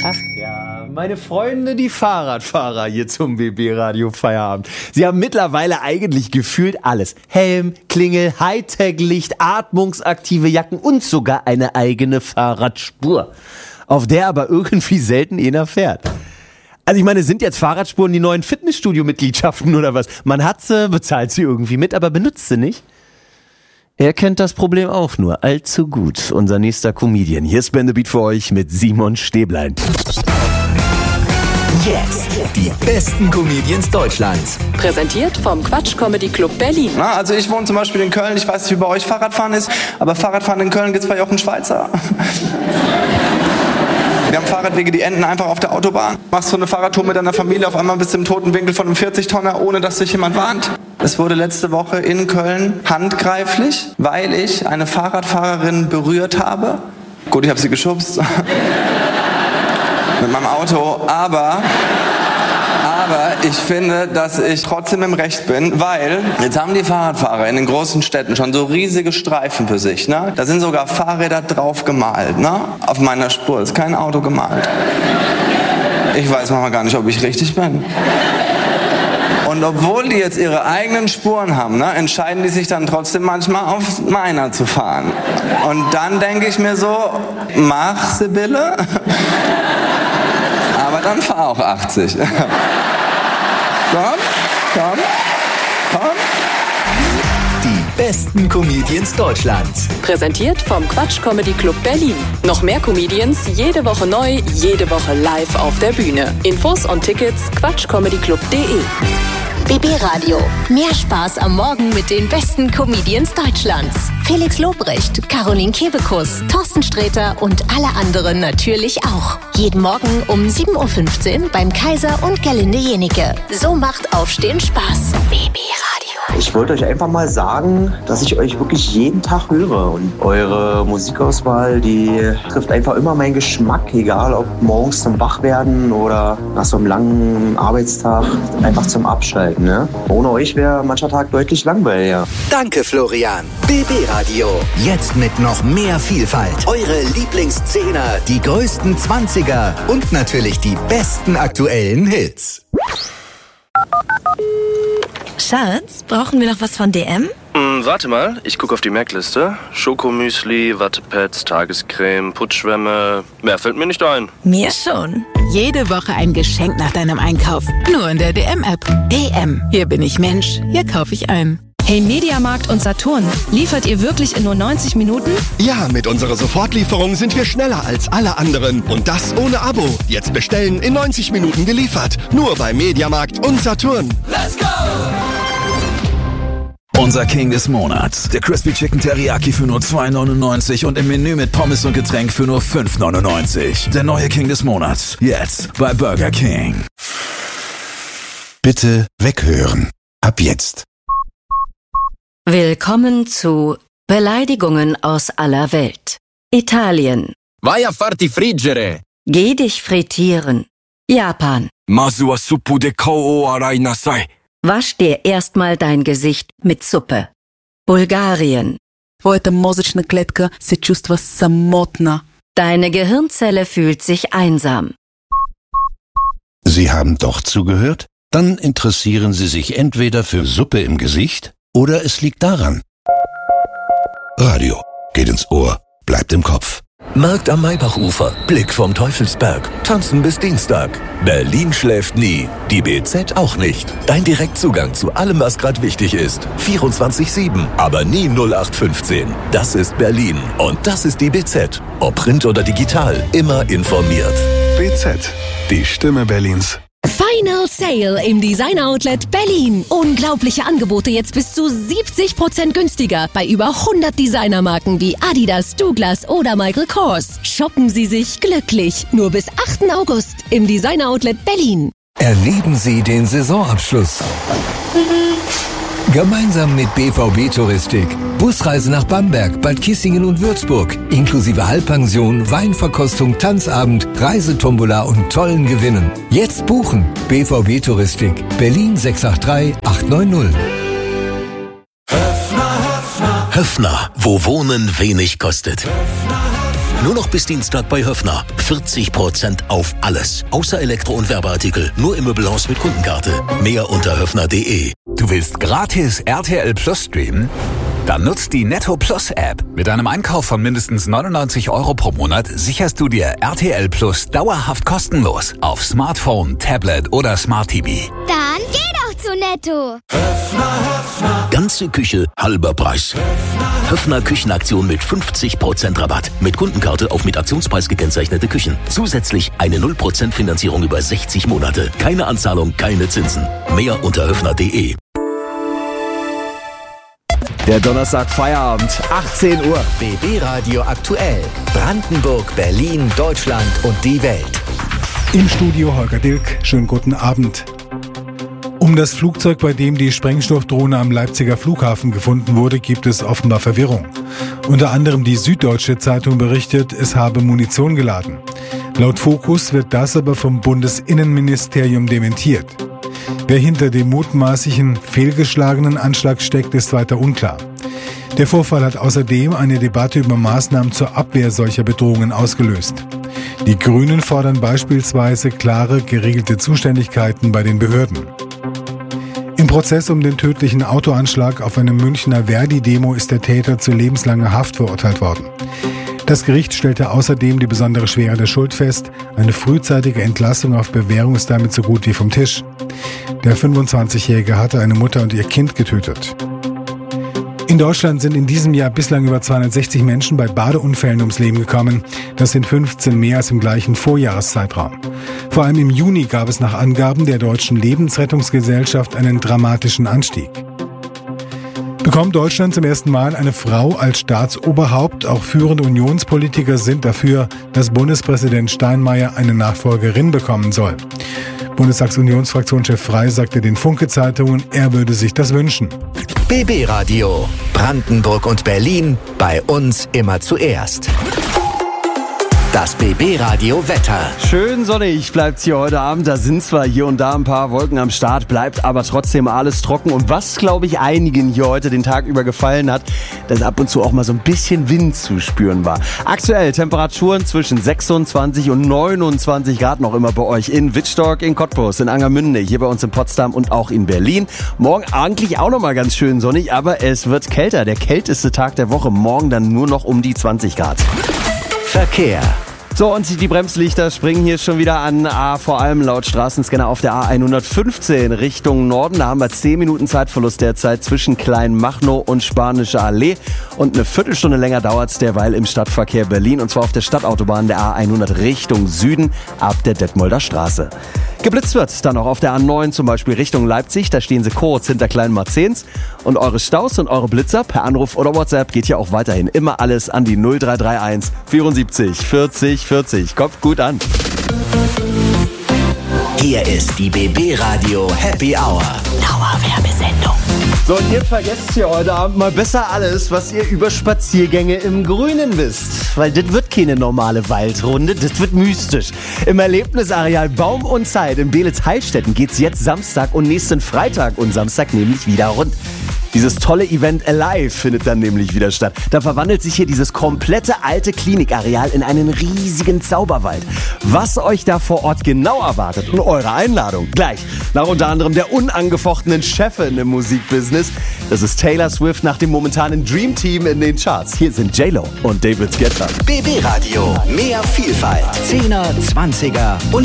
Ach ja, meine Freunde, die Fahrradfahrer hier zum BB-Radio Feierabend. Sie haben mittlerweile eigentlich gefühlt alles. Helm, Klingel, Hightech-Licht, atmungsaktive Jacken und sogar eine eigene Fahrradspur, auf der aber irgendwie selten einer fährt. Also ich meine, sind jetzt Fahrradspuren die neuen Fitnessstudio-Mitgliedschaften oder was? Man hat sie, bezahlt sie irgendwie mit, aber benutzt sie nicht. Er kennt das Problem auch nur allzu gut. Unser nächster Comedian. Hier ist Ben the Beat für euch mit Simon Stäblein. Jetzt die besten Comedians Deutschlands. Präsentiert vom Quatsch Comedy Club Berlin. Na, also ich wohne zum Beispiel in Köln. Ich weiß nicht, wie bei euch Fahrradfahren ist, aber Fahrradfahren in Köln gibt's bei Jochen Schweizer. Wir haben Fahrradwege, die enden einfach auf der Autobahn. Machst du eine Fahrradtour mit deiner Familie, auf einmal bist du im toten Winkel von einem 40-Tonner, ohne dass dich jemand warnt. Es wurde letzte Woche in Köln handgreiflich, weil ich eine Fahrradfahrerin berührt habe. Gut, ich habe sie geschubst mit meinem Auto, aber ich finde, dass ich trotzdem im Recht bin, weil jetzt haben die Fahrradfahrer in den großen Städten schon so riesige Streifen für sich, ne? Da sind sogar Fahrräder drauf gemalt, ne? Auf meiner Spur ist kein Auto gemalt. Ich weiß manchmal gar nicht, ob ich richtig bin. Und obwohl die jetzt ihre eigenen Spuren haben, ne, entscheiden die sich dann trotzdem manchmal auf meiner zu fahren. Und dann denke ich mir so, mach Sibylle, aber dann fahr auch 80. Komm. Die besten Comedians Deutschlands. Präsentiert vom Quatsch Comedy Club Berlin. Noch mehr Comedians, jede Woche neu, jede Woche live auf der Bühne. Infos und Tickets quatschcomedyclub.de. BB Radio. Mehr Spaß am Morgen mit den besten Comedians Deutschlands. Felix Lobrecht, Caroline Kebekus, Thorsten Sträter und alle anderen natürlich auch. Jeden Morgen um 7.15 Uhr beim Kaiser und Gerlinde Jenike. So macht Aufstehen Spaß. BB Radio. Ich wollte euch einfach mal sagen, dass ich euch wirklich jeden Tag höre. Und eure Musikauswahl, die trifft einfach immer meinen Geschmack. Egal ob morgens zum Wachwerden oder nach so einem langen Arbeitstag, einfach zum Abschalten. Ne? Ohne euch wäre mancher Tag deutlich langweiliger. Danke, Florian. BB Radio. Jetzt mit noch mehr Vielfalt. Eure Lieblingszehner, die größten 20er und natürlich die besten aktuellen Hits. Schatz, brauchen wir noch was von DM? Warte mal, ich gucke auf die Merkliste. Schokomüsli, Wattepads, Tagescreme, Putzschwämme. Mehr fällt mir nicht ein. Mir schon. Jede Woche ein Geschenk nach deinem Einkauf. Nur in der DM-App. DM. Hier bin ich Mensch. Hier kaufe ich ein. Hey Mediamarkt und Saturn, liefert ihr wirklich in nur 90 Minuten? Ja, mit unserer Sofortlieferung sind wir schneller als alle anderen. Und das ohne Abo. Jetzt bestellen, in 90 Minuten geliefert. Nur bei Mediamarkt und Saturn. Let's go! Unser King des Monats. Der Crispy Chicken Teriyaki für nur $2,99 und im Menü mit Pommes und Getränk für nur $5,99. Der neue King des Monats. Jetzt bei Burger King. Bitte weghören. Ab jetzt. Willkommen zu Beleidigungen aus aller Welt. Italien. Vai a farti friggere. Geh dich frittieren. Japan. Masu wa suppu de kao o arai nasai. Wasch dir erstmal dein Gesicht mit Suppe. Bulgarien. Твоята мозъчна клетка се чувства самотна. Deine Gehirnzelle fühlt sich einsam. Sie haben doch zugehört? Dann interessieren Sie sich entweder für Suppe im Gesicht oder es liegt daran. Radio geht ins Ohr, bleibt im Kopf. Markt am Maybachufer, Blick vom Teufelsberg, tanzen bis Dienstag. Berlin schläft nie, die BZ auch nicht. Dein Direktzugang zu allem, was gerade wichtig ist. 24/7, aber nie 0815. Das ist Berlin und das ist die BZ. Ob Print oder digital, immer informiert. BZ, die Stimme Berlins. Final Sale im Designer Outlet Berlin. Unglaubliche Angebote jetzt bis zu 70% günstiger bei über 100 Designermarken wie Adidas, Douglas oder Michael Kors. Shoppen Sie sich glücklich. Nur bis 8. August im Designer Outlet Berlin. Erleben Sie den Saisonabschluss. Gemeinsam mit BVB Touristik. Busreise nach Bamberg, Bad Kissingen und Würzburg. Inklusive Halbpension, Weinverkostung, Tanzabend, Reisetombola und tollen Gewinnen. Jetzt buchen. BVB Touristik. Berlin 683 890. Höffner, wo Wohnen wenig kostet. Nur noch bis Dienstag bei Höffner. 40% auf alles. Außer Elektro- und Werbeartikel. Nur im Möbelhaus mit Kundenkarte. Mehr unter höffner.de. Du willst gratis RTL Plus streamen? Dann nutzt die Netto Plus App. Mit einem Einkauf von mindestens 99 € pro Monat sicherst du dir RTL Plus dauerhaft kostenlos auf Smartphone, Tablet oder Smart TV. Dann geh doch zu Netto. Ganze Küche, halber Preis. Höffner Küchenaktion mit 50% Rabatt. Mit Kundenkarte auf mit Aktionspreis gekennzeichnete Küchen. Zusätzlich eine 0% Finanzierung über 60 Monate. Keine Anzahlung, keine Zinsen. Mehr unter höffner.de. Der Donnerstag Feierabend, 18 Uhr. BB Radio aktuell. Brandenburg, Berlin, Deutschland und die Welt. Im Studio Holger Dilk. Schönen guten Abend. Um das Flugzeug, bei dem die Sprengstoffdrohne am Leipziger Flughafen gefunden wurde, gibt es offenbar Verwirrung. Unter anderem die Süddeutsche Zeitung berichtet, es habe Munition geladen. Laut Focus wird das aber vom Bundesinnenministerium dementiert. Wer hinter dem mutmaßlichen fehlgeschlagenen Anschlag steckt, ist weiter unklar. Der Vorfall hat außerdem eine Debatte über Maßnahmen zur Abwehr solcher Bedrohungen ausgelöst. Die Grünen fordern beispielsweise klare, geregelte Zuständigkeiten bei den Behörden. Im Prozess um den tödlichen Autoanschlag auf einer Münchner Verdi-Demo ist der Täter zu lebenslanger Haft verurteilt worden. Das Gericht stellte außerdem die besondere Schwere der Schuld fest. Eine frühzeitige Entlassung auf Bewährung ist damit so gut wie vom Tisch. Der 25-Jährige hatte eine Mutter und ihr Kind getötet. In Deutschland sind in diesem Jahr bislang über 260 Menschen bei Badeunfällen ums Leben gekommen. Das sind 15 mehr als im gleichen Vorjahreszeitraum. Vor allem im Juni gab es nach Angaben der Deutschen Lebensrettungsgesellschaft einen dramatischen Anstieg. Bekommt Deutschland zum ersten Mal eine Frau als Staatsoberhaupt? Auch führende Unionspolitiker sind dafür, dass Bundespräsident Steinmeier eine Nachfolgerin bekommen soll. Bundestagsunionsfraktionschef Frey sagte den Funke-Zeitungen, er würde sich das wünschen. BB Radio. Brandenburg und Berlin. Bei uns immer zuerst. Das BB Radio Wetter. Schön sonnig bleibt's hier heute Abend. Da sind zwar hier und da ein paar Wolken am Start, bleibt aber trotzdem alles trocken. Und was, glaube ich, einigen hier heute den Tag über gefallen hat, dass ab und zu auch mal so ein bisschen Wind zu spüren war. Aktuell Temperaturen zwischen 26 und 29 Grad noch immer bei euch in Wittstock, in Cottbus, in Angermünde, hier bei uns in Potsdam und auch in Berlin. Morgen eigentlich auch noch mal ganz schön sonnig, aber es wird kälter. Der kälteste Tag der Woche. Morgen dann nur noch um die 20 Grad. Verkehr. So, und die Bremslichter springen hier schon wieder an, vor allem laut Straßenscanner auf der A115 Richtung Norden. Da haben wir 10 Minuten Zeitverlust derzeit zwischen Kleinmachnow und Spanische Allee. Und eine Viertelstunde länger dauert es derweil im Stadtverkehr Berlin. Und zwar auf der Stadtautobahn der A100 Richtung Süden ab der Detmolder Straße. Geblitzt wird dann auch auf der A9 zum Beispiel Richtung Leipzig. Da stehen sie kurz hinter Kleinmarzens. Und eure Staus und eure Blitzer per Anruf oder WhatsApp geht hier auch weiterhin immer alles an die 0331 74 40 40. Kommt gut an. Hier ist die BB Radio Happy Hour. Dauerwerbesendung. So, und ihr vergesst hier heute Abend mal besser alles, was ihr über Spaziergänge im Grünen wisst. Weil das wird keine normale Waldrunde, das wird mystisch. Im Erlebnisareal Baum und Zeit in Beelitz-Heilstätten geht's jetzt Samstag und nächsten Freitag und Samstag nämlich wieder rund. Dieses tolle Event Alive findet dann nämlich wieder statt. Da verwandelt sich hier dieses komplette alte Klinikareal in einen riesigen Zauberwald. Was euch da vor Ort genau erwartet und eure Einladung gleich nach unter anderem der unangefochtenen Chefin im Musikbusiness. Das ist Taylor Swift nach dem momentanen Dream Team in den Charts. Hier sind J-Lo und David Guetta. BB Radio, mehr Vielfalt. 10er, 20er und